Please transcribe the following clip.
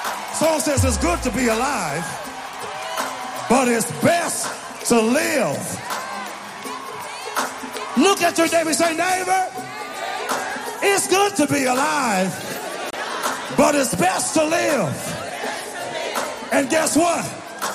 Song says it's good to be alive, but it's best to live. Look at your neighbor and say, neighbor, it's good to be alive, but it's best to live. And guess what?